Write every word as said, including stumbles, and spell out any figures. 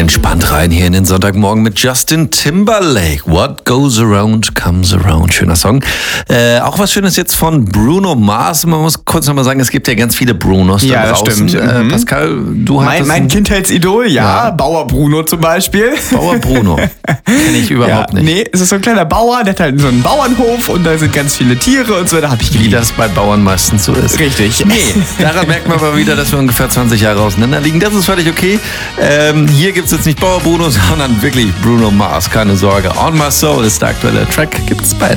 entspannt rein hier in den Sonntagmorgen mit Justin Timberlake. What goes around comes around. Schöner Song. Äh, auch was Schönes jetzt von Bruno Mars. Man muss kurz nochmal sagen, es gibt ja ganz viele Brunos da ja, draußen. Das stimmt. Äh, mhm. Pascal, du mein, hattest... Mein Kindheitsidol, ja. ja. Bauer Bruno zum Beispiel. Bauer Bruno. Kenn ich überhaupt ja, nicht. Nee, es ist so ein kleiner Bauer, der hat halt so einen Bauernhof und da sind ganz viele Tiere und so. Da habe ich geliebt. Wie das bei Bauern meistens so ist. Richtig. Nee, daran merkt man aber wieder, dass wir ungefähr zwanzig Jahre auseinander liegen. Das ist völlig okay. Ähm, hier gibt es jetzt nicht Bauer Bruno, sondern wirklich Bruno Mars. Keine Sorge. On My Soul ist der aktuelle Track. Gibt's bei